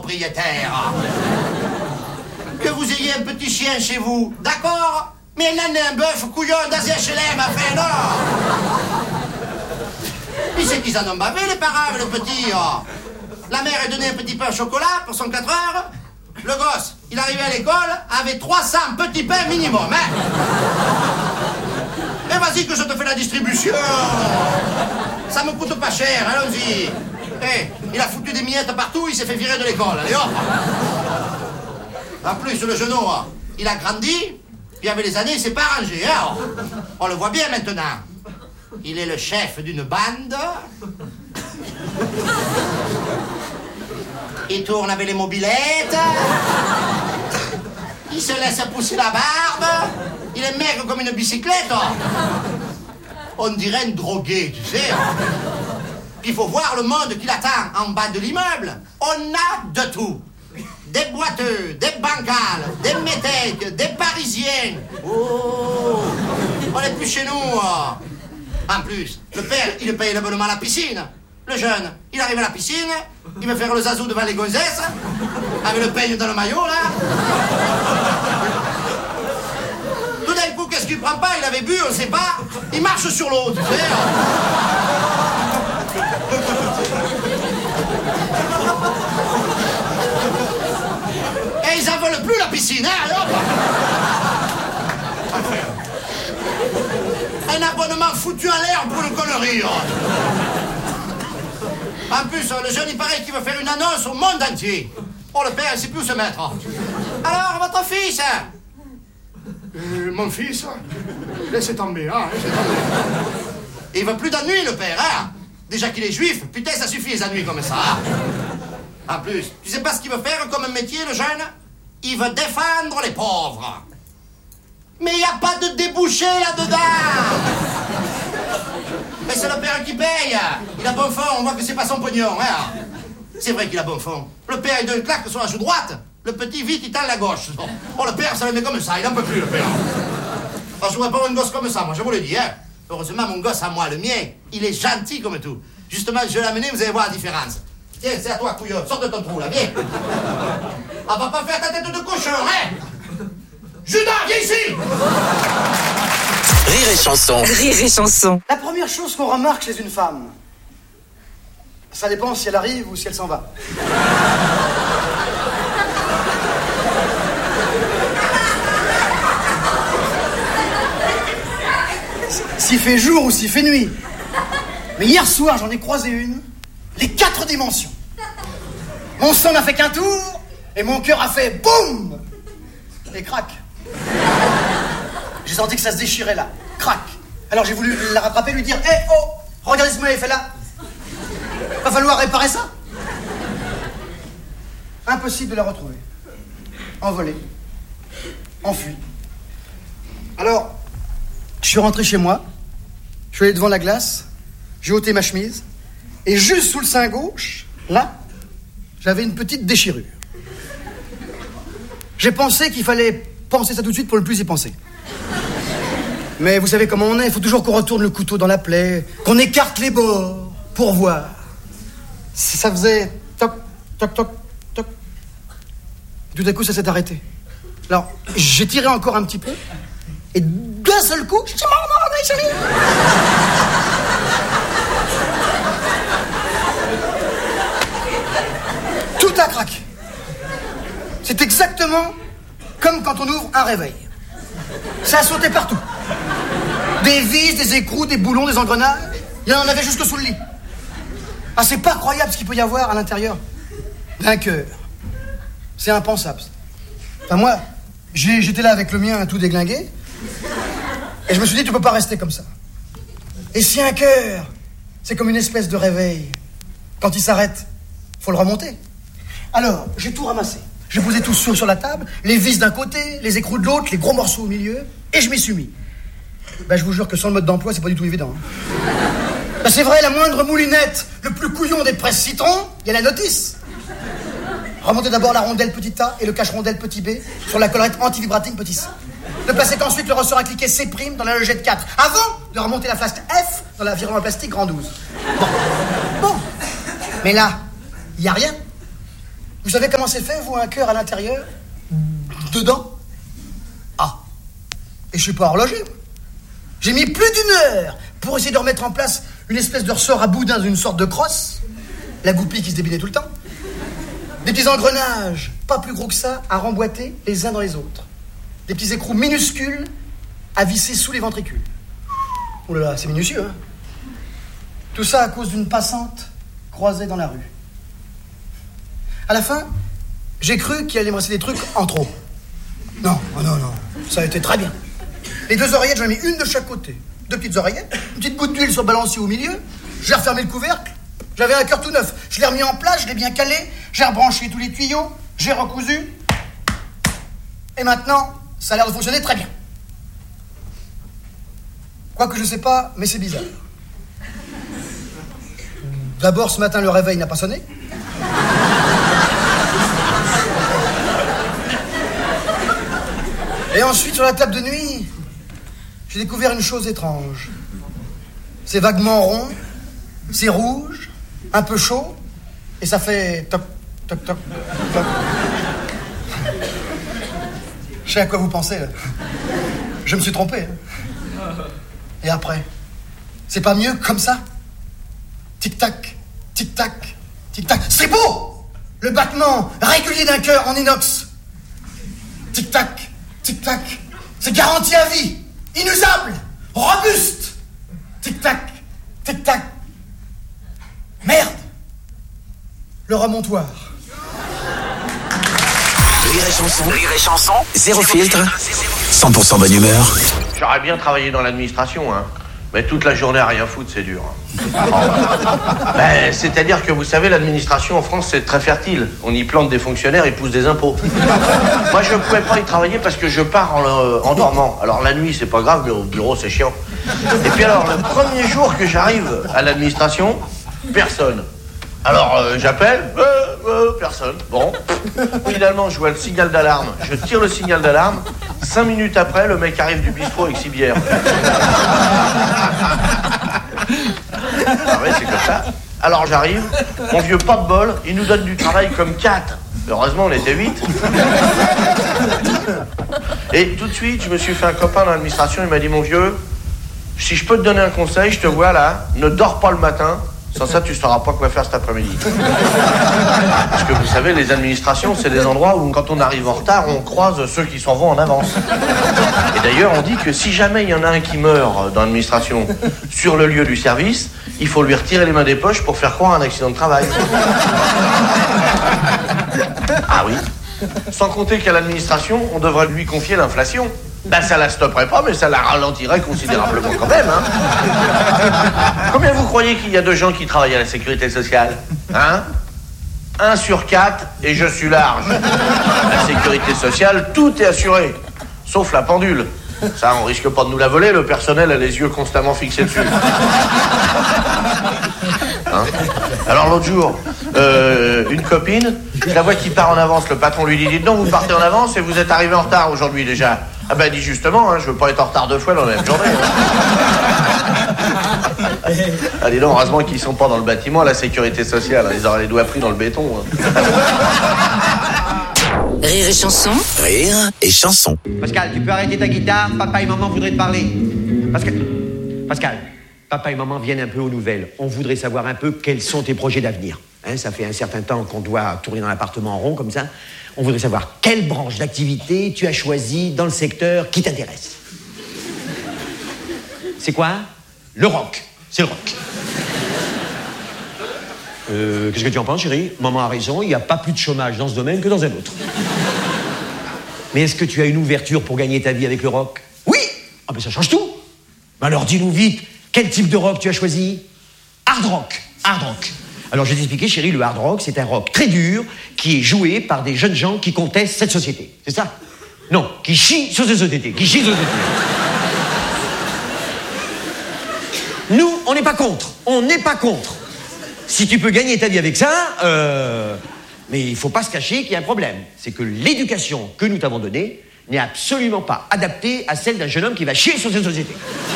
propriétaire. Que vous ayez un petit chien chez vous, d'accord? Mais là, un bœuf couillon d'ACHLM a fait, non? Puis c'est qu'ils en ont bavé, les parents, le petit. Oh. La mère a donné un petit pain au chocolat pour son 4 heures. Le gosse, il arrivait à l'école avec 300 petits pains minimum, hein? Et vas-y que je te fais la distribution. Ça me coûte pas cher, allons-y. Eh, il a foutu des miettes partout, il s'est fait virer de l'école, allez hop. En plus, le genou, il a grandi, puis avec les années, il s'est pas arrangé, hein? On le voit bien maintenant. Il est le chef d'une bande. Il tourne avec les mobilettes. Il se laisse pousser la barbe. Il est maigre comme une bicyclette. On dirait un drogué, tu sais. Il faut voir le monde qui l'attend en bas de l'immeuble. On a de tout. Des boiteux, des bancales, des métèques, des parisiens. Oh, on n'est plus chez nous. En plus, le père, il paye l'abonnement à la piscine. Le jeune, il arrive à la piscine, il veut faire le zazou devant les gonzesses, avec le peigne dans le maillot, là. Tout d'un coup, qu'est-ce qu'il prend pas? Il avait bu, on sait pas. Il marche sur l'eau, tu sais. Et ils en veulent plus la piscine, hein, hop. Un abonnement foutu en l'air pour une connerie. En plus, le jeune, il paraît qu'il veut faire une annonce au monde entier. Oh, le père, il sait plus où se mettre. Alors, votre fils? Mon fils? Laissez tomber, hein, laissez tomber. Il veut plus d'ennuis, le père, hein? Déjà qu'il est juif, putain, ça suffit les ennuis comme ça. En plus, tu sais pas ce qu'il veut faire comme métier, le jeune? Il veut défendre les pauvres. Mais il n'y a pas de débouché là-dedans. Mais c'est le père qui paye. Il a bon fond, on voit que c'est pas son pognon, hein? C'est vrai qu'il a bon fond. Le père, il donne une claque sur la joue droite. Le petit, vite, il tend la gauche. Oh, le père, ça le met comme ça, il n'en peut plus, le père. Oh, je voudrais pas un gosse comme ça, moi, je vous le dis, hein. Heureusement, mon gosse à moi, le mien, il est gentil comme tout. Justement, je vais l'amener, vous allez voir la différence. Tiens, c'est à toi, couillon, sors de ton trou, là, viens. On va pas faire ta tête de cochon, hein? Judas, viens ici! Rire et chanson. Rire et chanson. La première chose qu'on remarque chez une femme, ça dépend si elle arrive ou si elle s'en va. S'il fait jour ou s'il fait nuit. Mais hier soir, j'en ai croisé une, les 4 dimensions. Mon sang n'a fait qu'un tour, et mon cœur a fait boum! Et crac. J'ai senti que ça se déchirait là. Crac. Alors j'ai voulu la rattraper, lui dire « Hé, oh, regardez ce que vous m'avez fait là. Va falloir réparer ça. » Impossible de la retrouver. Envolée. Enfuie. Alors, je suis rentré chez moi, je suis allé devant la glace, j'ai ôté ma chemise, et juste sous le sein gauche, là, j'avais une petite déchirure. J'ai pensé qu'il fallait penser ça tout de suite pour ne plus y penser. Mais vous savez comment on est, il faut toujours qu'on retourne le couteau dans la plaie, qu'on écarte les bords pour voir. Ça faisait toc, toc, toc, toc. Tout à coup, ça s'est arrêté. Alors, j'ai tiré encore un petit peu, et d'un seul coup, je suis mort, chérie. Tout a craqué. C'est exactement comme quand on ouvre un réveil. Ça a sauté partout. Des vis, des écrous, des boulons, des engrenages. Il y en avait jusque sous le lit. Ah, c'est pas croyable ce qu'il peut y avoir à l'intérieur d'un cœur. C'est impensable. Enfin, moi, j'étais là avec le mien tout déglingué. Et je me suis dit, tu peux pas rester comme ça. Et si un cœur, c'est comme une espèce de réveil, quand il s'arrête, faut le remonter. Alors, j'ai tout ramassé. J'ai posé tout sur la table, les vis d'un côté, les écrous de l'autre, les gros morceaux au milieu, et je m'y suis mis. Ben, je vous jure que sans le mode d'emploi, c'est pas du tout évident. Ben, c'est vrai, la moindre moulinette, le plus couillon des presses citron, il y a la notice. Remontez d'abord la rondelle petit A et le cache-rondelle petit B sur la collerette anti-vibrating petit C. Ne placez qu'ensuite le ressort à cliquer C' dans la logette 4, avant de remonter la flasque F dans la virement plastique grand 12. Bon. Mais là, il n'y a rien. Vous savez comment c'est fait, vous, un cœur à l'intérieur? Dedans? Ah. Et je suis pas horloger. J'ai mis plus d'1 heure pour essayer de remettre en place une espèce de ressort à boudin d'une sorte de crosse. La goupille qui se débinait tout le temps. Des petits engrenages, pas plus gros que ça, à remboîter les uns dans les autres. Des petits écrous minuscules à visser sous les ventricules. Oh là là, c'est minutieux, hein. Tout ça à cause d'une passante croisée dans la rue. À la fin, j'ai cru qu'il allait me rester des trucs en trop. Non, ça a été très bien. Les 2 oreillettes, j'en ai mis une de chaque côté. 2 petites oreillettes, une petite goutte d'huile sur le balancier au milieu. J'ai refermé le couvercle. J'avais un cœur tout neuf. Je l'ai remis en place, je l'ai bien calé. J'ai rebranché tous les tuyaux. J'ai recousu. Et maintenant, ça a l'air de fonctionner très bien. Quoique je sais pas, mais c'est bizarre. D'abord, ce matin, le réveil n'a pas sonné. Et ensuite, sur la table de nuit, j'ai découvert une chose étrange. C'est vaguement rond, c'est rouge, un peu chaud, et ça fait toc, toc, toc, toc. Je sais à quoi vous pensez, là. Je me suis trompé. Hein. Et après, c'est pas mieux comme ça? Tic-tac, tic-tac, tic-tac. C'est beau! Le battement régulier d'un cœur en inox. Tic-tac, tic-tac. C'est garanti à vie. Inusable. Robuste. Tic-tac, tic-tac. Merde. Le remontoir. Rire et chanson, zéro filtre, 100% bonne humeur. J'aurais bien travaillé dans l'administration, hein. Mais toute la journée à rien foutre, c'est dur. C'est-à-dire que vous savez, l'administration en France, c'est très fertile. On y plante des fonctionnaires, ils poussent des impôts. Moi, je ne pouvais pas y travailler parce que je pars en dormant. Alors la nuit, c'est pas grave, mais au bureau, c'est chiant. Et puis alors, le premier jour que j'arrive à l'administration, personne. Alors j'appelle, personne. Bon, finalement je vois le signal d'alarme. Je tire le signal d'alarme. 5 minutes après, le mec arrive du bistrot avec 6 bières. Ah ouais, c'est comme ça. Alors j'arrive, mon vieux pas de bol, il nous donne du travail comme 4. Heureusement, on était 8. Et tout de suite, je me suis fait un copain dans l'administration. Il m'a dit, mon vieux, si je peux te donner un conseil, je te vois là, ne dors pas le matin. Sans ça, tu ne sauras pas quoi faire cet après-midi. Parce que vous savez, les administrations, c'est des endroits où, quand on arrive en retard, on croise ceux qui s'en vont en avance. Et d'ailleurs, on dit que si jamais il y en a un qui meurt dans l'administration sur le lieu du service, il faut lui retirer les mains des poches pour faire croire un accident de travail. Ah oui. Sans compter qu'à l'administration, on devrait lui confier l'inflation. Ben ça la stopperait pas, mais ça la ralentirait considérablement quand même, hein. Combien vous croyez qu'il y a de gens qui travaillent à la sécurité sociale? Hein? 1 sur 4, et je suis large. La sécurité sociale, tout est assuré, sauf la pendule. Ça, on risque pas de nous la voler, le personnel a les yeux constamment fixés dessus. Hein? Alors l'autre jour, une copine, je la vois qui part en avance, le patron lui dit, dites donc, vous partez en avance et vous êtes arrivé en retard aujourd'hui déjà. Ah ben, dit justement, hein, je veux pas être en retard 2 fois dans la même journée. Ah, dis donc, heureusement qu'ils sont pas dans le bâtiment, la sécurité sociale, ils auraient les doigts pris dans le béton. Hein. Rire et chanson. Rire et chanson. Pascal, tu peux arrêter ta guitare? Papa et maman voudraient te parler. Pascal, papa et maman viennent un peu aux nouvelles. On voudrait savoir un peu quels sont tes projets d'avenir. Hein, ça fait un certain temps qu'on doit tourner dans l'appartement en rond comme ça. On voudrait savoir quelle branche d'activité tu as choisi dans le secteur qui t'intéresse. C'est quoi? Le rock. C'est le rock. Qu'est-ce que tu en penses, chérie? Maman a raison, il n'y a pas plus de chômage dans ce domaine que dans un autre. Mais est-ce que tu as une ouverture pour gagner ta vie avec le rock? Oui! Ah ben ça change tout. Alors dis-nous vite, quel type de rock tu as choisi? Hard rock. Hard rock. Alors je vais t'expliquer, chérie, le hard rock, c'est un rock très dur qui est joué par des jeunes gens qui contestent cette société. C'est ça? Non, qui chient sur cette société. Qui chient sur cette société. Nous, on n'est pas contre. On n'est pas contre. Si tu peux gagner ta vie avec ça, mais il ne faut pas se cacher qu'il y a un problème. C'est que l'éducation que nous t'avons donnée n'est absolument pas adaptée à celle d'un jeune homme qui va chier sur cette société.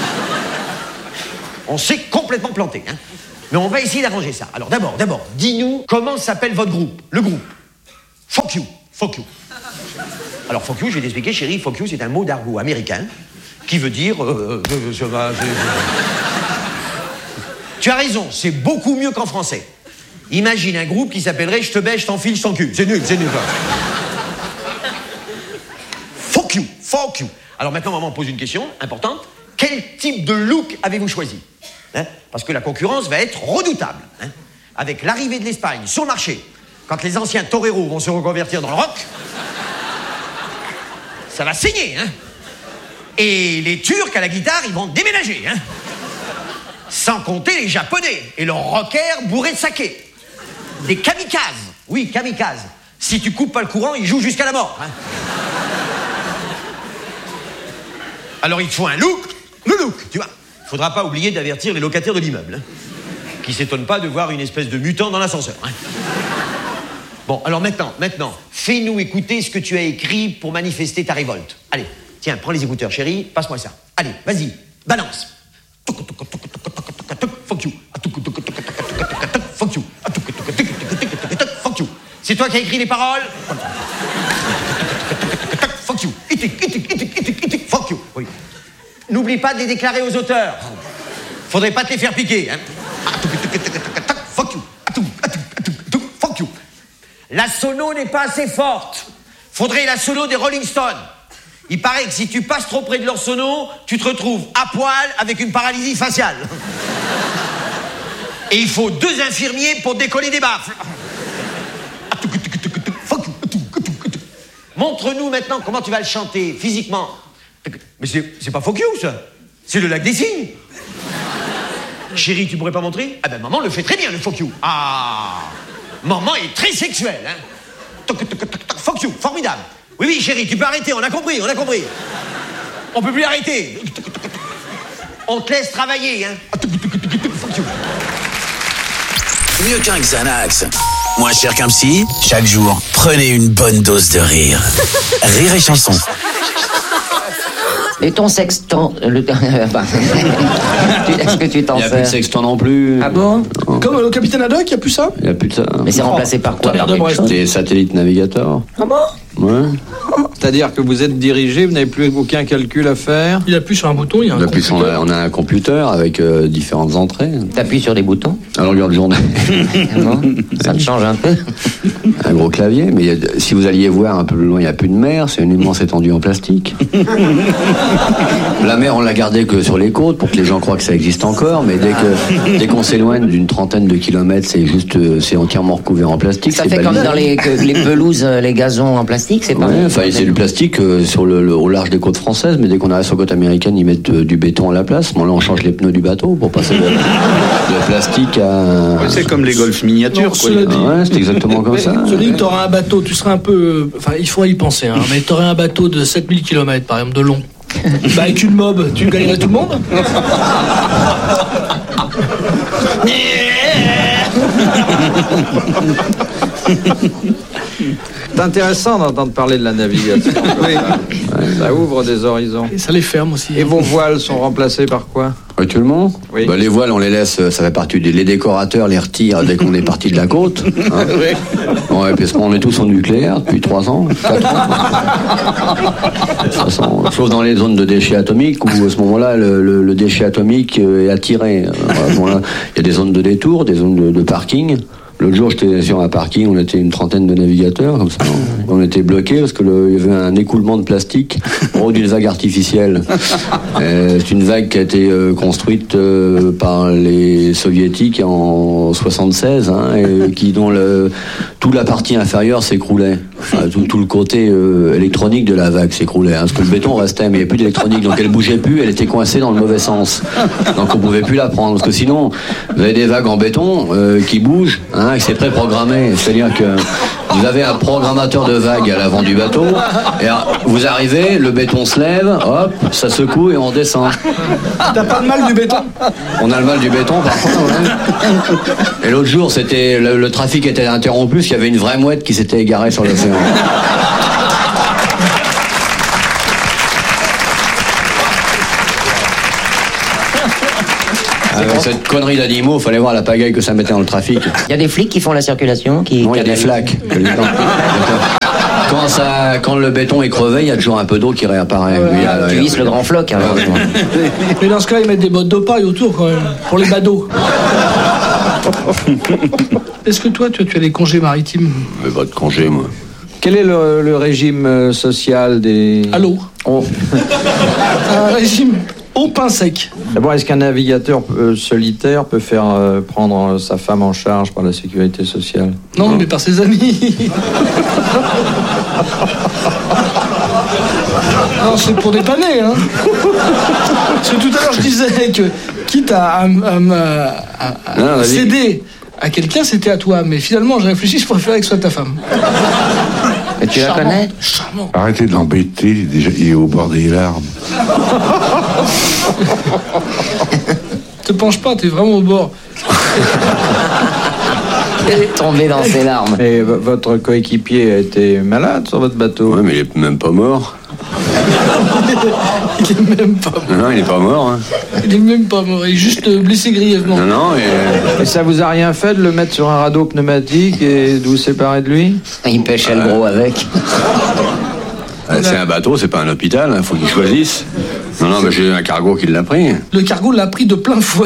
On s'est complètement planté, hein. Mais on va essayer d'arranger ça. Alors d'abord, dis-nous comment s'appelle votre groupe. Le groupe. Fuck you, fuck you. Alors, fuck you, je vais t'expliquer, chérie, fuck you, c'est un mot d'argot américain qui veut dire... Tu as raison, c'est beaucoup mieux qu'en français. Imagine un groupe qui s'appellerait Je te baise, je t'enfile, je t'encule. C'est nul, c'est nul. Fuck you, fuck you. Alors maintenant, maman pose une question importante. Quel type de look avez-vous choisi, hein? Parce que la concurrence va être redoutable. Hein? Avec l'arrivée de l'Espagne sur le marché, quand les anciens toreros vont se reconvertir dans le rock, ça va saigner. Hein? Et les Turcs à la guitare, ils vont déménager. Hein? Sans compter les Japonais et leurs rockers bourrés de saké. Des kamikazes. Oui, kamikazes. Si tu coupes pas le courant, ils jouent jusqu'à la mort. Hein? Alors il te faut un look, le look, tu vois. Faudra pas oublier d'avertir les locataires de l'immeuble, hein, qui s'étonnent pas de voir une espèce de mutant dans l'ascenseur. Hein. Bon, alors maintenant, fais-nous écouter ce que tu as écrit pour manifester ta révolte. Allez, tiens, prends les écouteurs, chérie, passe-moi ça. Allez, vas-y, balance. Fuck you. Fuck you. Fuck you. C'est toi qui as écrit les paroles? Fuck you. Fuck you. Oui. N'oublie pas de les déclarer aux auteurs. Faudrait pas te les faire piquer. Hein. Fuck you. Fuck you. La sono n'est pas assez forte. Faudrait la sono des Rolling Stones. Il paraît que si tu passes trop près de leur sono, tu te retrouves à poil avec une paralysie faciale. Et il faut 2 infirmiers pour décoller des baffles. Montre-nous maintenant comment tu vas le chanter physiquement. Mais c'est pas fuck you, ça. C'est le lac des cygnes. Chérie, tu pourrais pas montrer? Ah ben maman le fait très bien, le fuck you. Ah, maman est très sexuelle, hein. Fuck you, formidable. Oui, chérie, tu peux arrêter, on a compris. On peut plus arrêter. On te laisse travailler, hein. Fuck you. Mieux qu'un Xanax. Moins cher qu'un psy, chaque jour, prenez une bonne dose de rire. Rire et chanson. Et ton sextant, est-ce que tu t'en sers? Il n'y a plus de sextant non plus. Ah bon? Comme le capitaine Haddock, il n'y a plus ça? Il n'y a plus de ça. Mais c'est remplacé par quoi? Des satellites navigateurs. Ah bon? Ouais. C'est-à-dire que vous êtes dirigé, vous n'avez plus aucun calcul à faire. Il appuie sur un bouton, il y a un computer. On a un computer avec différentes entrées. T'appuies sur des boutons? À longueur de journée. Bon, ça te change un peu. Un gros clavier, mais si vous alliez voir un peu plus loin, il n'y a plus de mer, c'est une immense étendue en plastique. La mer, on l'a gardée que sur les côtes pour que les gens croient que ça existe encore, mais dès qu'on s'éloigne d'une trentaine de kilomètres, c'est entièrement recouvert en plastique. Ça fait comme dans les pelouses, les gazons en plastique, c'est pas ouais, enfin, c'est du plastique au large des côtes françaises, mais dès qu'on arrive sur côte américaine, ils mettent du béton à la place. Bon, là, on change les pneus du bateau pour passer de plastique à... Ouais, c'est comme les golfs miniatures, quoi. Ouais, c'est exactement comme ça. Je dis que tu auras un bateau, tu seras un peu... Enfin, il faudrait y penser, hein, mais tu aurais un bateau de 7000 km, par exemple, de long. Bah, avec une mob, tu gagnerais tout le monde. C'est intéressant d'entendre parler de la navigation. Oui. Ça ouvre des horizons. Et ça les ferme aussi. Et vos voiles sont remplacées par quoi? Actuellement, oui. Les voiles, on les laisse, ça fait partie les décorateurs les retirent dès qu'on est parti de la côte. Hein. Oui. Ouais, parce qu'on est tous en nucléaire depuis 3 ans, 4 ans. Sauf dans les zones de déchets atomiques où à ce moment-là, le déchet atomique est attiré. Il y a des zones de détour, des zones de parking. L'autre jour, j'étais sur un parking, on était une trentaine de navigateurs, comme ça. On était bloqués parce qu'il y avait un écoulement de plastique au haut d'une vague artificielle. C'est une vague qui a été construite par les soviétiques en 76, hein, et dont toute la partie inférieure s'écroulait. Enfin, tout le côté électronique de la vague s'écroulait, hein, parce que le béton restait, mais il n'y avait plus d'électronique, donc elle bougeait plus, elle était coincée dans le mauvais sens. Donc on pouvait plus la prendre, parce que sinon, vous avez des vagues en béton qui bougent, hein, et c'est préprogrammé. C'est-à-dire que vous avez un programmateur de vagues à l'avant du bateau, et vous arrivez, le béton se lève, hop, ça secoue et on descend. T'as pas le mal du béton? On a le mal du béton parfois, ouais. Et l'autre jour, c'était le trafic était interrompu parce qu'il y avait une vraie mouette qui s'était égarée sur l'océan. Avec cette connerie d'animaux, fallait voir la pagaille que ça mettait dans le trafic. Il y a des flics qui font la circulation, qui... Non, il y a des flaques. Quand le béton est crevé, il y a toujours un peu d'eau qui réapparaît. Tu visses le grand floc, alors. Mais dans ce cas, ils mettent des bottes de paille autour, quand même, pour les badauds. Est-ce que toi, tu as des congés maritimes? Mais pas de congé, moi. Quel est le régime social des... Allô? Oh. Un régime au pain sec. D'abord, est-ce qu'un navigateur solitaire peut faire prendre sa femme en charge par la sécurité sociale? Non, mais par ses amis. Non, c'est pour dépanner, hein. Parce que tout à l'heure, je disais que, quitte à céder à quelqu'un, c'était à toi. Mais finalement, je réfléchis, je préférais que ce soit ta femme. Et tu la connais? Charmant. Arrêtez de l'embêter, il est au bord des larmes. Te penche pas, t'es vraiment au bord. Elle est tombée dans ses larmes. Et votre coéquipier a été malade sur votre bateau? Ouais, mais il est même pas mort. Il est même pas mort. Non, il est pas mort. Hein. Il est même pas mort, il est juste blessé grièvement. Non, Et ça vous a rien fait de le mettre sur un radeau pneumatique et de vous séparer de lui? Il pêchait le gros avec. C'est un bateau, c'est pas un hôpital, hein, faut qu'il choisisse. Non, mais j'ai un cargo qui l'a pris. Le cargo l'a pris de plein fouet.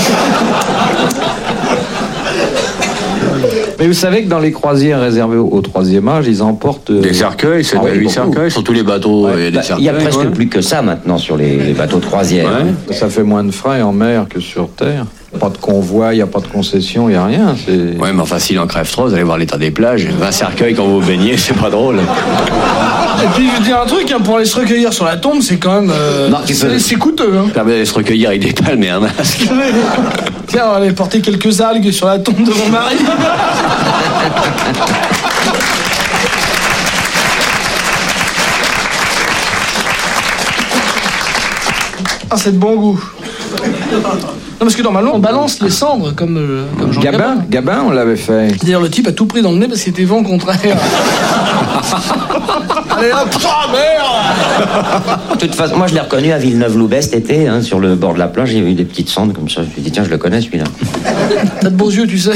Mais vous savez que dans les croisières réservées au troisième âge, ils emportent... Des cercueils, c'est 8 cercueils sur tous les bateaux. Il y a des cercueils. Il y a presque plus que ça maintenant sur les bateaux de croisière. Ouais. Ça fait moins de frais en mer que sur terre. Pas de convoi, il n'y a pas de concession, il n'y a rien. Ouais, mais enfin, s'il en crève trop, vous allez voir l'état des plages. 20 cercueils quand vous baignez, c'est pas drôle. Et puis, je veux dire un truc, hein, pour aller se recueillir sur la tombe, c'est quand même... c'est coûteux, hein. Ça va se recueillir avec des palmes et un masque. Tiens, on va aller porter quelques algues sur la tombe de mon mari. Ah, c'est de bon goût. Non, parce que normalement, on balance les cendres comme Jean Gabin, on l'avait fait. D'ailleurs, le type a tout pris dans le nez parce qu'il était vent contraire. Allez hop, oh, merde. De toute façon, moi je l'ai reconnu à Villeneuve-Loubet cet été, hein, sur le bord de la plage, j'ai vu des petites cendres comme ça. Je me suis dit, tiens, je le connais celui-là. T'as de beaux yeux, tu sais.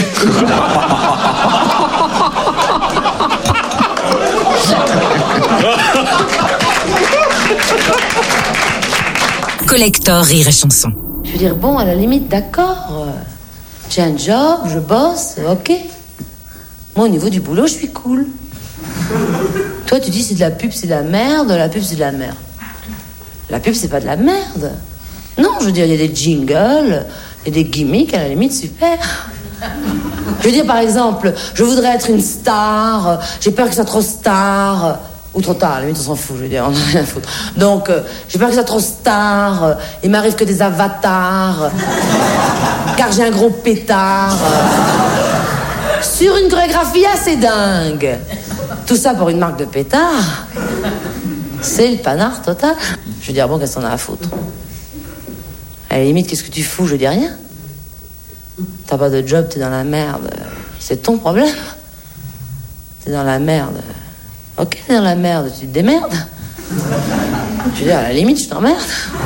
Collector Rire et Chanson. Je veux dire, bon, à la limite, d'accord. J'ai un job, je bosse, ok. Moi, au niveau du boulot, je suis cool. Toi, tu dis c'est de la pub, c'est de la merde. La pub, c'est de la merde. La pub, c'est pas de la merde. Non, je veux dire, il y a des jingles, il y a des gimmicks, à la limite, super. Je veux dire, par exemple, je voudrais être une star, j'ai peur que ça soit trop star. Ou trop tard, à la limite, on s'en fout, je veux dire, on n'a rien à foutre. Donc, j'ai peur que ça soit trop star, il m'arrive que des avatars, car j'ai un gros pétard, sur une chorégraphie assez dingue. Tout ça pour une marque de pétard, c'est le panard total. Je veux dire, bon, qu'est-ce qu'on a à foutre? À la limite, qu'est-ce que tu fous? Je dis rien. T'as pas de job, t'es dans la merde. C'est ton problème. T'es dans la merde. Ok, t'es dans la merde, tu te démerdes. Je veux dire, à la limite, je t'emmerde.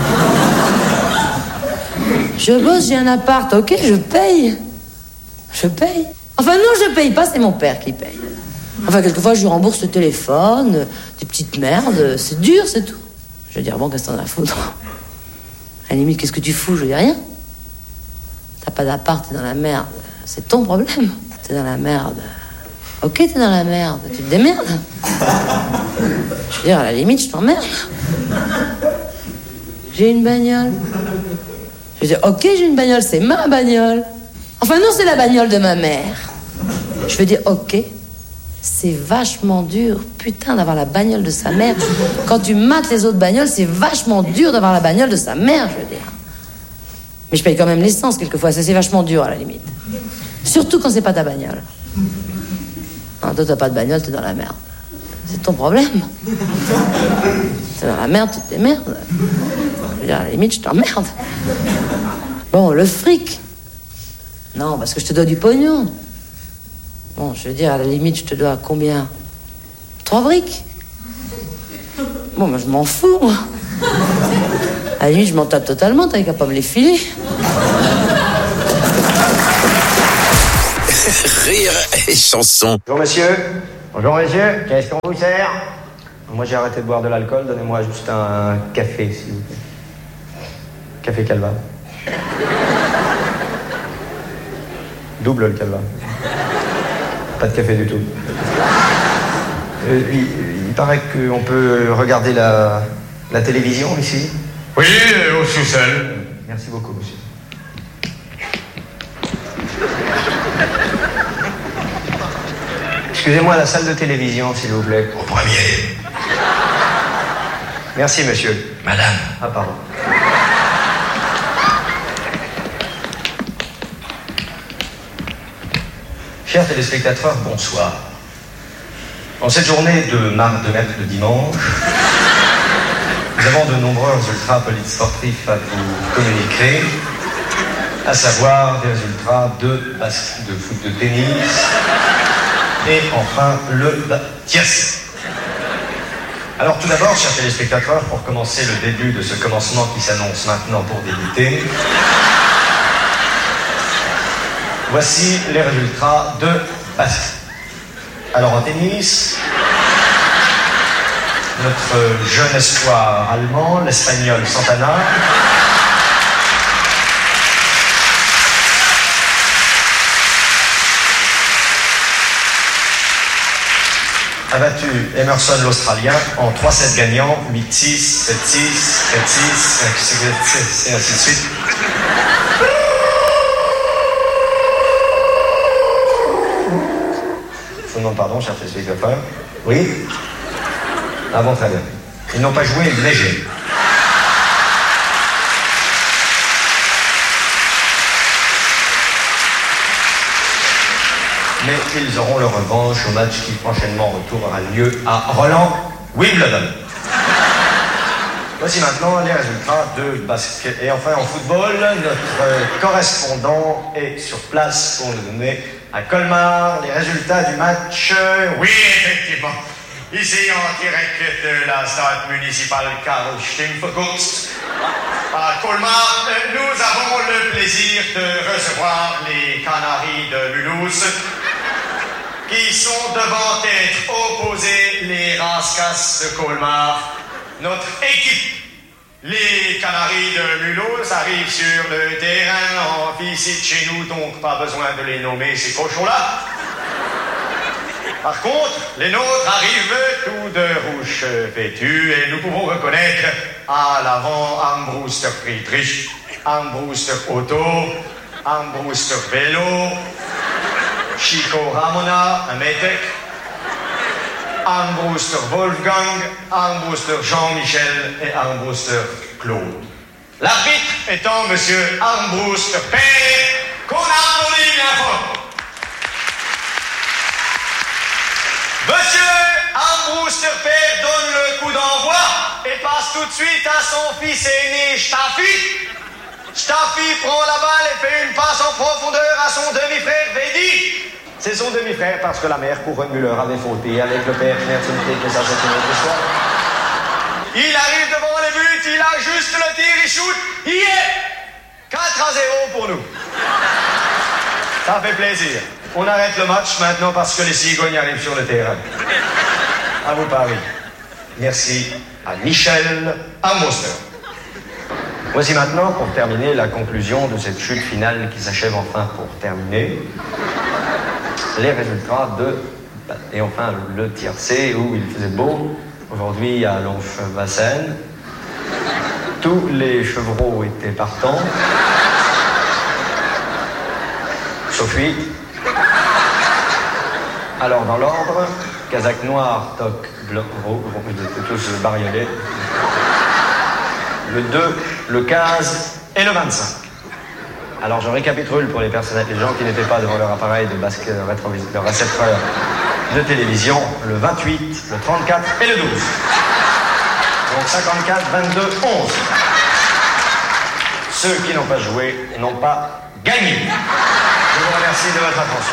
Je bosse, j'ai un appart, ok, je paye. Je paye. Enfin, non, je paye pas, c'est mon père qui paye. Enfin, quelquefois, je lui rembourse le téléphone, des petites merdes, c'est dur, c'est tout. Je veux dire, bon, qu'est-ce que t'en as à foutre? À la limite, qu'est-ce que tu fous? Je veux dire, rien. T'as pas d'appart, t'es dans la merde. C'est ton problème. T'es dans la merde. Ok, t'es dans la merde, tu te démerdes. Je veux dire, à la limite, je t'emmerde. J'ai une bagnole. Je veux dire, ok, j'ai une bagnole, c'est ma bagnole. Enfin, non, c'est la bagnole de ma mère. Je veux dire, ok, c'est vachement dur, putain, d'avoir la bagnole de sa mère. Quand tu mates les autres bagnoles, c'est vachement dur d'avoir la bagnole de sa mère, je veux dire. Mais je paye quand même l'essence, quelquefois, ça c'est vachement dur, à la limite. Surtout quand c'est pas ta bagnole. Non, toi, t'as pas de bagnole, t'es dans la merde. C'est ton problème. T'es dans la merde, tu te démerdes. Je veux dire, à la limite, je t'emmerde. Bon, le fric. Non, parce que je te dois du pognon. Bon, je veux dire, à la limite, je te dois combien? 3 briques. Bon, moi, je m'en fous, moi. À la limite, je m'en tape totalement, t'as qu'à pas me les filer. Rire et chanson. Bonjour monsieur. Bonjour monsieur. Qu'est-ce qu'on vous sert? Moi j'ai arrêté de boire de l'alcool. Donnez-moi juste un café, s'il vous plaît. Café Calva. Double le Calva. Pas de café du tout. Il paraît qu'on peut regarder la télévision ici. Oui, au sous-sol. Merci beaucoup, monsieur. Excusez-moi, la salle de télévision, s'il vous plaît. Au premier. Merci, monsieur. Madame. Ah, pardon. Chers téléspectateurs, bonsoir. En cette journée de mercredi dimanche, nous avons de nombreux résultats sportifs à vous communiquer, à savoir des résultats de foot de tennis et enfin le tiercé. Alors tout d'abord, chers téléspectateurs, pour commencer le début de ce commencement qui s'annonce maintenant pour débuter, voici les résultats de basket. Alors en tennis, notre jeune espoir allemand, l'Espagnol Santana, a battu Emerson l'Australien en 3-7 gagnants, 8-6, 7-6, 7-6, 7-6, et ainsi de suite. Je vous demande pardon, chers téléspectateurs. Oui? Ah bon, très bien. Ils n'ont pas joué léger. Mais ils auront leur revanche au match qui prochainement aura lieu à Roland, Wimbledon. Voici maintenant les résultats de basket. Et enfin en football, notre correspondant est sur place pour nous donner à Colmar les résultats du match. Oui, effectivement. Ici en direct de la stade municipale Karl Stimpfgutz à Colmar, nous avons le plaisir de recevoir les Canaries de Mulhouse qui sont devant être opposés les Raskas de Colmar. Notre équipe, les Canaries de Mulhouse, arrivent sur le terrain en visite chez nous, donc pas besoin de les nommer ces cochons-là. Par contre, les nôtres arrivent tous de rouge vêtus et nous pouvons reconnaître à l'avant Armbruster Friedrich, Armbruster Otto, Armbruster Vélo, Chico Ramona, un métèque, Armbruster Wolfgang, Armbruster Jean-Michel et Armbruster Claude. L'arbitre étant monsieur Armbruster Père, qu'on applaudit bien fort. Monsieur Armbruster Père donne le coup d'envoi et passe tout de suite à son fils aîné Staffi. Staffi prend la balle et fait une passe en profondeur à son demi-frère Vedi. C'est son demi-frère parce que la mère Couronne Müller avait fauté avec le père Nertzunté, que ça c'est une autre histoire. Il arrive devant les buts, il a juste le tir, il shoot, il est 4-0 pour nous. Ça fait plaisir. On arrête le match maintenant parce que les cigognes arrivent sur le terrain. À vous Paris. Merci à Michel Armbruster. Voici maintenant, pour terminer, la conclusion de cette chute finale qui s'achève enfin pour terminer. Les résultats et enfin le tiercé où il faisait beau. Aujourd'hui à Longches-Vassen. Tous les chevreaux étaient partants. Sauf lui. Alors dans l'ordre, casaque noir, toc, blanc, rouge, ils étaient tous bariolés. Le 2, le 15 et le 25. Alors je récapitule pour les gens qui n'étaient pas devant leur appareil de basket, de récepteur de télévision, le 28, le 34 et le 12. Donc 54, 22, 11. Ceux qui n'ont pas joué n'ont pas gagné. Je vous remercie de votre attention.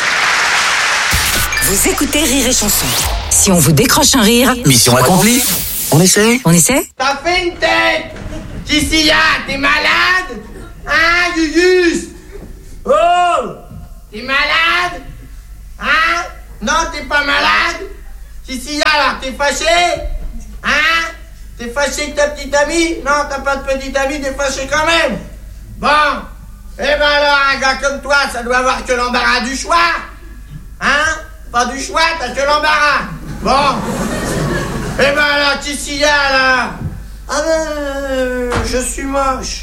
Vous écoutez Rire et Chanson. Si on vous décroche un rire... Mission accomplie. On essaie? On essaie? T'as fait une tête! Qu'est-ce qu'il y a? T'es malade? Hein, Gugus? Oh! T'es malade? Hein? Non, t'es pas malade? Si, alors, t'es fâché? Hein? T'es fâché avec ta petite amie? Non, t'as pas de petite amie, t'es fâché quand même. Bon. Eh ben alors, un gars comme toi, ça doit avoir que l'embarras du choix. Hein? Pas du choix, t'as que l'embarras. Bon. Eh ben alors, qu'est-ce qu'il y a là? Ah ben, je suis moche.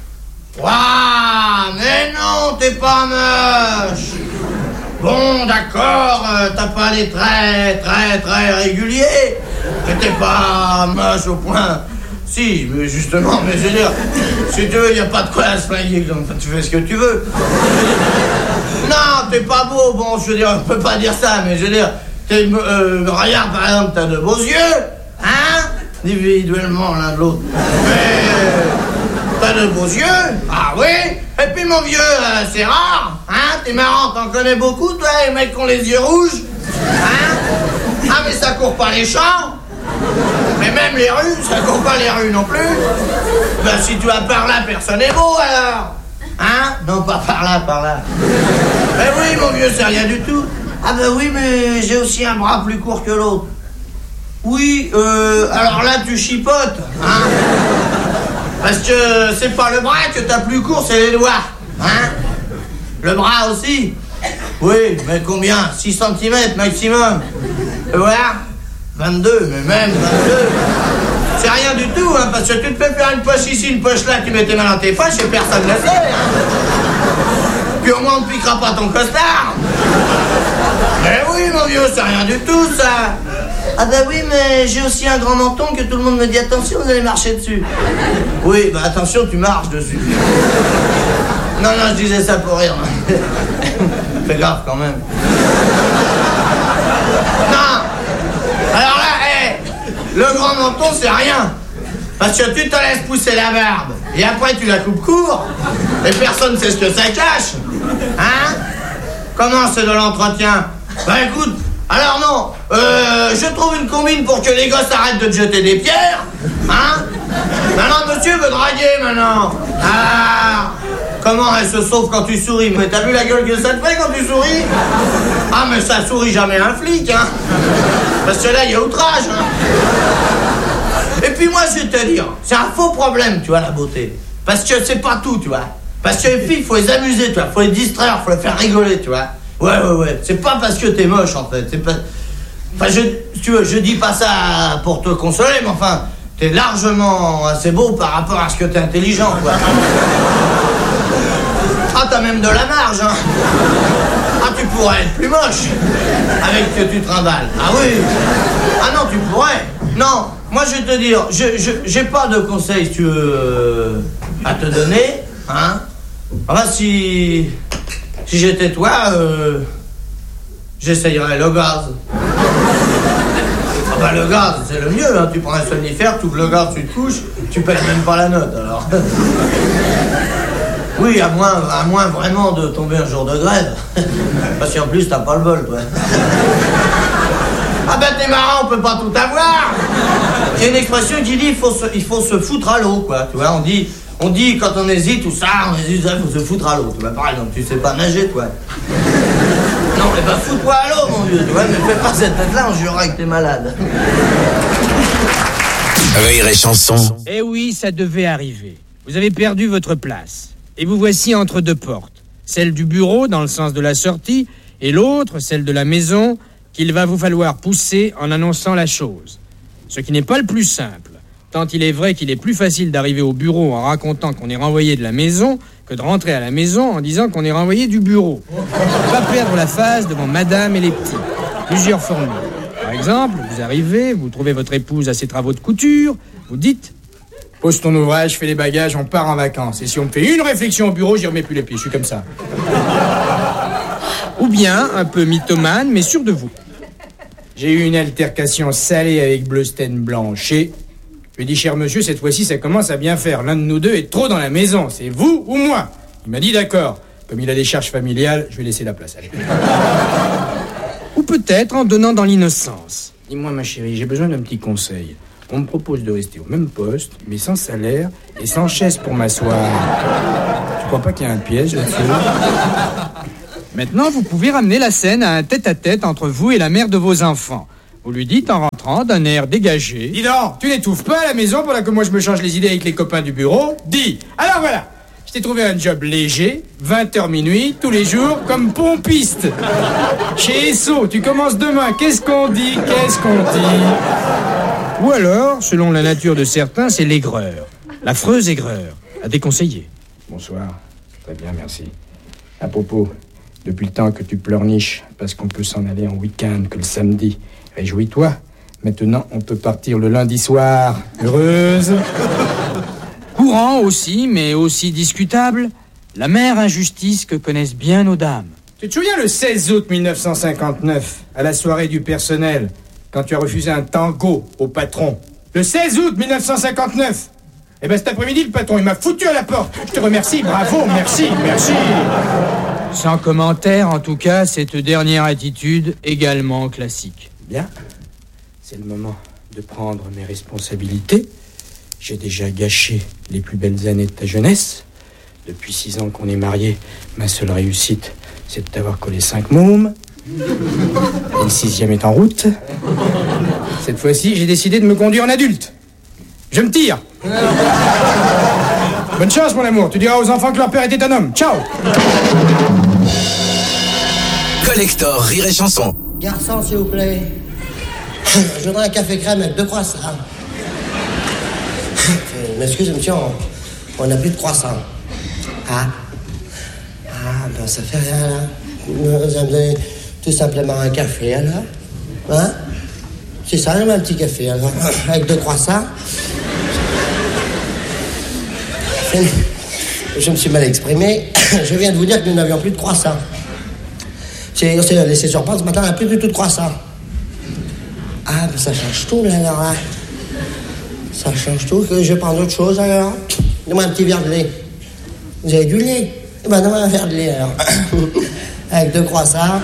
Waouh, mais non, t'es pas moche. Bon, d'accord, t'as pas les traits très réguliers. Mais t'es pas moche au point. Si, mais justement, mais je veux dire, si tu veux, y a pas de quoi à se flinguer, donc tu fais ce que tu veux. Non, t'es pas beau, bon, je veux dire, on peut pas dire ça, mais je veux dire, regarde, par exemple, t'as de beaux yeux, hein, individuellement, l'un de l'autre. Mais, t'as de beaux yeux, ah oui, et puis mon vieux, c'est rare, hein, t'es marrant, t'en connais beaucoup, toi, les mecs qui ont les yeux rouges, hein, ah mais ça court pas les champs. Mais même les rues, ça court pas les rues non plus. Ben si tu vas par là, personne n'est beau alors. Hein? Non, pas par là, par là. Ben oui, mon vieux, c'est rien du tout. Ah ben oui, mais j'ai aussi un bras plus court que l'autre. Oui, alors là, tu chipotes, hein? Parce que c'est pas le bras que t'as plus court, c'est les doigts, hein? Le bras aussi. Oui, mais combien? 6 cm maximum. Et voilà. 22, mais même 22. C'est rien du tout, hein, parce que tu te fais faire une poche ici, une poche là, tu mets tes mains dans tes poches et personne ne le sait, hein. Puis au moins on ne piquera pas ton costard. Mais oui, mon vieux, c'est rien du tout, ça. Ah bah oui, mais j'ai aussi un grand menton que tout le monde me dit, attention, vous allez marcher dessus. Oui, bah attention, tu marches dessus. Non, je disais ça pour rire. Fais gaffe quand même. Non. Alors là, le grand menton, c'est rien. Parce que tu te laisses pousser la barbe, et après tu la coupes court, et personne ne sait ce que ça cache. Hein? Comment c'est de l'entretien? Bah écoute, alors non, je trouve une combine pour que les gosses arrêtent de te jeter des pierres. Hein? Maintenant, monsieur veut draguer, maintenant. Ah, comment elle se sauve quand tu souris? Mais t'as vu la gueule que ça te fait quand tu souris? Ah, mais ça sourit jamais un flic, hein. Parce que là, il y a outrage, hein. Et puis moi, je vais te dire, c'est un faux problème, tu vois, la beauté. Parce que c'est pas tout, tu vois. Parce que les filles, faut les amuser, tu vois. Faut les distraire, faut les faire rigoler, tu vois. Ouais. C'est pas parce que t'es moche, en fait. C'est pas... Enfin, tu vois, je dis pas ça pour te consoler, mais enfin, t'es largement assez beau par rapport à ce que t'es intelligent, quoi. Ah, t'as même de la marge, hein. Ah, tu pourrais être plus moche avec ce que tu trimbales. Ah oui. Ah non, tu pourrais. Non, moi je vais te dire, j'ai pas de conseils, si tu veux, à te donner, hein. Enfin, si j'étais toi, j'essayerais le gaz. Ah bah le gaz, c'est le mieux, hein. Tu prends un somnifère, tu ouvres le gaz, tu te couches, tu payes même pas la note, alors. Oui, à moins vraiment de tomber un jour de grève. Parce qu'en plus, t'as pas le bol, toi. Ah ben t'es marrant, on peut pas tout avoir. Il y a une expression qui dit il faut se foutre à l'eau, quoi. Tu vois, on dit quand on hésite, tout ça, il faut se foutre à l'eau. Tu vois, par exemple, tu sais pas nager, toi. Non, mais bah fous-toi à l'eau, mon vieux, tu vois, mais fais pas cette tête-là, on jurera que t'es malade. Rire et chanson. Eh oui, ça devait arriver. Vous avez perdu votre place. Et vous voici entre deux portes. Celle du bureau, dans le sens de la sortie, et l'autre, celle de la maison, qu'il va vous falloir pousser en annonçant la chose. Ce qui n'est pas le plus simple, tant il est vrai qu'il est plus facile d'arriver au bureau en racontant qu'on est renvoyé de la maison que de rentrer à la maison en disant qu'on est renvoyé du bureau. Pas perdre la face devant madame et les petits. Plusieurs formules. Par exemple, vous arrivez, vous trouvez votre épouse à ses travaux de couture, vous dites... Pose ton ouvrage, fais les bagages, on part en vacances. Et si on me fait une réflexion au bureau, j'y remets plus les pieds, je suis comme ça. Ou bien, un peu mythomane, mais sûr de vous. J'ai eu une altercation salée avec Bleusten Blanchet. Je lui ai dit, cher monsieur, cette fois-ci, ça commence à bien faire. L'un de nous deux est trop dans la maison, c'est vous ou moi. Il m'a dit d'accord. Comme il a des charges familiales, je vais laisser la place. Allez. Ou peut-être en donnant dans l'innocence. Dis-moi, ma chérie, j'ai besoin d'un petit conseil. On me propose de rester au même poste, mais sans salaire et sans chaise pour m'asseoir. Tu crois pas qu'il y a un piège là-dessus? Maintenant, vous pouvez ramener la scène à un tête-à-tête entre vous et la mère de vos enfants. Vous lui dites en rentrant d'un air dégagé: dis donc, tu n'étouffes pas à la maison pendant que moi je me change les idées avec les copains du bureau? Dis. Alors voilà, je t'ai trouvé un job léger, 20h minuit, tous les jours, comme pompiste. Chez Esso, tu commences demain. Qu'est-ce qu'on dit? Ou alors, selon la nature de certains, c'est l'aigreur. L'affreuse aigreur. À déconseiller. Bonsoir. Très bien, merci. À propos, depuis le temps que tu pleurniches parce qu'on peut s'en aller en week-end que le samedi, réjouis-toi. Maintenant, on peut partir le lundi soir. Heureuse. Courant aussi, mais aussi discutable, la mère injustice que connaissent bien nos dames. Tu te souviens le 16 août 1959, à la soirée du personnel, quand tu as refusé un tango au patron? Le 16 août 1959. Eh ben cet après-midi, le patron, il m'a foutu à la porte. Je te remercie, bravo, merci. Sans commentaire, en tout cas, cette dernière attitude également classique. Bien, c'est le moment de prendre mes responsabilités. J'ai déjà gâché les plus belles années de ta jeunesse. Depuis 6 ans qu'on est mariés, ma seule réussite, c'est de t'avoir collé 5 mômes. Et le 6e est en route. Cette fois-ci, j'ai décidé de me conduire en adulte. Je me tire. Bonne chance, mon amour. Tu diras aux enfants que leur père était un homme. Ciao. Collector Rire et Chanson. Garçon, s'il vous plaît. Je voudrais un café crème avec 2 croissants. M'excuse, monsieur, on n'a plus de croissants. Ben ça fait rien, là. Vous allez me donner tout simplement un café, alors. Hein? C'est ça, un petit café, alors. Avec 2 croissants. Je me suis mal exprimé. Je viens de vous dire que nous n'avions plus de croissants. On s'est laissé surprendre, ce matin, on n'a plus du tout de croissants. Ben ça change tout, là, alors, hein. Ça change tout, que je vais prendre autre chose, alors. Donne-moi un petit verre de lait. Vous avez du lait? Eh ben, donne-moi un verre de lait, alors. Avec 2 croissants.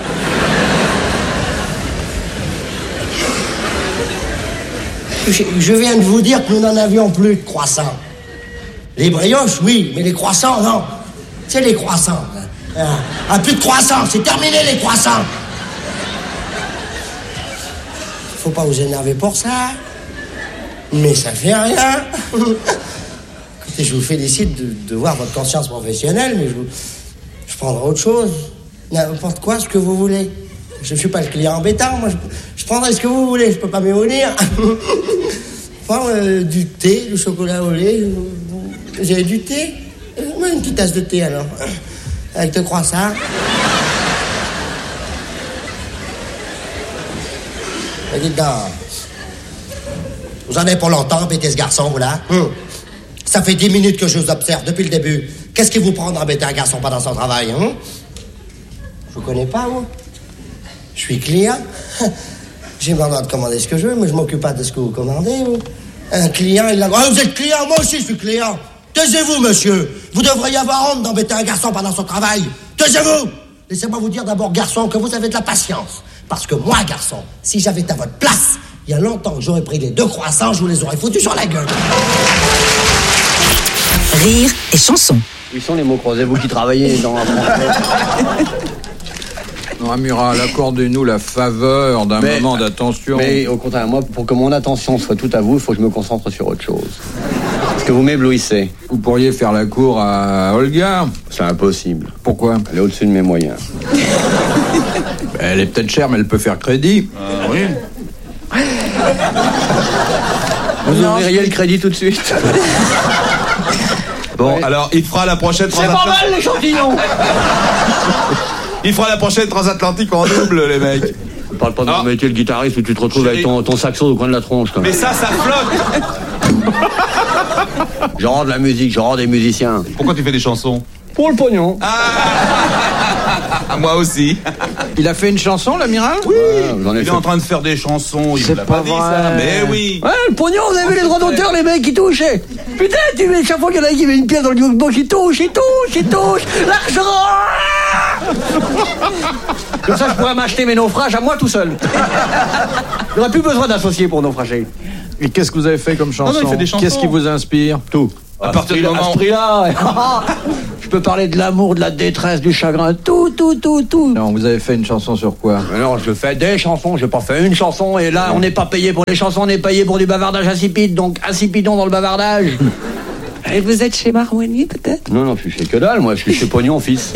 Je viens de vous dire que nous n'en avions plus de croissants. Les brioches, oui, mais les croissants, non. C'est les croissants. Plus de croissants, c'est terminé, les croissants. Faut pas vous énerver pour ça. Mais ça fait rien. Écoutez, je vous félicite de voir votre conscience professionnelle, mais je prendrai autre chose. N'importe quoi, ce que vous voulez. Je ne suis pas le client embêtant, moi je prendrai ce que vous voulez, je peux pas m'évanouir. Prends du thé, du chocolat au lait. Vous avez du thé? Moi, une petite tasse de thé alors. Avec 2 croissants. Dites donc. Vous en avez pour longtemps, pété ce garçon, vous là? Ça fait 10 minutes que je vous observe depuis le début. Qu'est-ce qui vous prend d'embêter un garçon pendant son travail, hein? Je vous connais pas, vous? Je suis client. J'ai le droit de commander ce que je veux, mais je m'occupe pas de ce que vous commandez, vous. Un client, il a... vous êtes client, moi aussi je suis client. Taisez-vous, monsieur. Vous devriez avoir honte d'embêter un garçon pendant son travail. Taisez-vous. Laissez-moi vous dire d'abord, garçon, que vous avez de la patience. Parce que moi, garçon, si j'avais été à votre place, il y a longtemps que j'aurais pris les 2 croissants, je vous les aurais foutus sur la gueule. Rire et Chanson. Où sont les mots croisés, vous qui travaillez dans la Non, Amiral, accordez-nous la faveur d'un moment d'attention. Mais au contraire, moi, pour que mon attention soit toute à vous, il faut que je me concentre sur autre chose. Parce que vous m'éblouissez. Vous pourriez faire la cour à Olga? C'est impossible. Pourquoi? Elle est au-dessus de mes moyens. Elle est peut-être chère, mais elle peut faire crédit. Oui. Vous ouvririez le crédit tout de suite. Bon, alors, il fera la prochaine transatlantique. C'est pas mal, l'échantillon. Il fera la prochaine transatlantique en double, les mecs. On parle pas de mon métier, le guitariste, où tu te retrouves avec ton saxo au coin de la tronche. Mais ça flotte. Je rends de la musique, je rends des musiciens. Pourquoi tu fais des chansons? Pour le pognon. Moi aussi. Il a fait une chanson, l'amiral? Oui. Il est en train de faire des chansons. Il l'a pas dit, ça. Mais oui. Ouais, le pognon, vous avez vu les droits d'auteur, les mecs qui touchaient. Putain, tu mets chaque fois qu'il y en a qui met une pièce dans le jukebox, il touche. L'argent. Comme ça, je pourrais m'acheter mes naufrages à moi tout seul. J'aurais plus besoin d'associés pour naufrager. Et qu'est-ce que vous avez fait comme chanson? Non, il fait des chansons. Qu'est-ce qui vous inspire? Tout. À partir du moment à ce prix-là, Je peux parler de l'amour, de la détresse, du chagrin, tout. Non, vous avez fait une chanson sur quoi? Alors, je fais des chansons, j'ai pas fait une chanson, et là, on n'est pas payé pour les chansons, on est payé pour du bavardage insipide, donc insipidons dans le bavardage. Et vous êtes chez Marouani, peut-être? Non, je suis chez que dalle, moi, je suis chez Pognon, fils.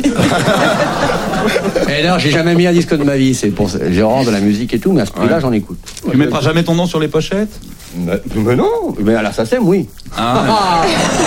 Et là, j'ai jamais mis un disque de ma vie, c'est pour j'ai horreur de la musique et tout, mais à ce prix-là, j'en écoute. Tu mettras jamais ton nom sur les pochettes? Mais non, mais à la SACEM, oui. Ah.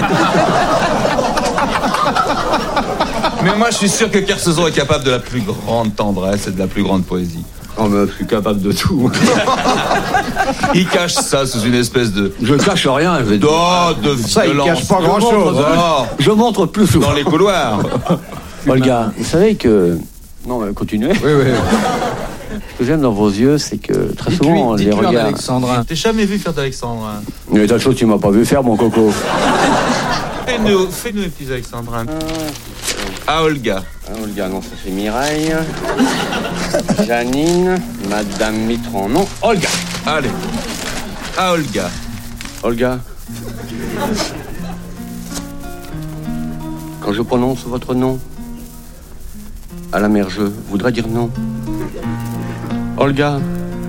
Mais moi, je suis sûr que Kersozon est capable de la plus grande tendresse et de la plus grande poésie. Oh, mais je suis capable de tout. Il cache ça sous une espèce de... Je cache rien, je vais dire. Oh, de ça, il cache pas grand-chose. Je montre plus souvent. Dans les couloirs. Olga, vous savez que... Non, mais continuez. Oui. Ce que j'aime dans vos yeux, c'est que très souvent, les regards... Je t'ai jamais vu faire d'Alexandrin. Mais t'as chose, tu m'as pas vu faire, mon coco. Fais-nous les petits Alexandrins. À Olga. Olga, non, ça c'est Mireille. Janine, Madame Mitran, non, Olga. Allez. À Olga. Olga. Quand je prononce votre nom, à la mer, je voudrais dire non. Olga.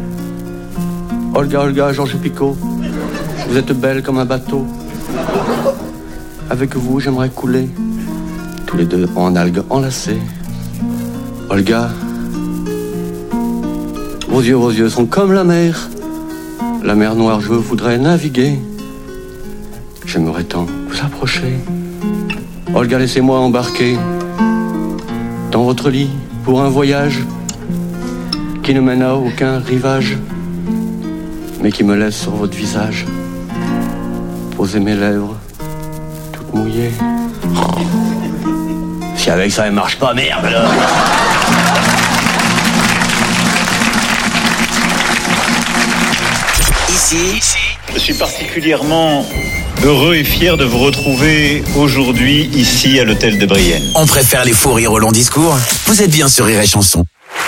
Olga, Georges Picot. Vous êtes belle comme un bateau. Avec vous, j'aimerais couler. Tous les deux en algues enlacées. Olga. Vos yeux sont comme la mer. La mer noire, je voudrais naviguer. J'aimerais tant vous approcher. Olga, laissez-moi embarquer dans votre lit pour un voyage qui ne mène à aucun rivage, mais qui me laisse sur votre visage poser mes lèvres toutes mouillées. Si avec ça elle marche pas, merde alors. Ici, je suis particulièrement heureux et fier de vous retrouver aujourd'hui ici à l'hôtel de Brienne. On préfère les fous rires au long discours. Vous êtes bien sur Rire et Chanson.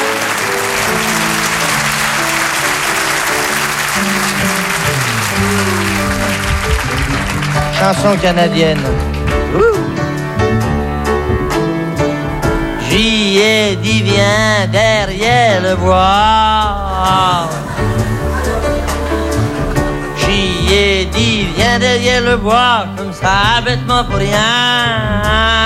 Chanson canadienne. J'y ai dit viens derrière le bois. J'y ai dit viens derrière le bois, comme ça bêtement pour rien.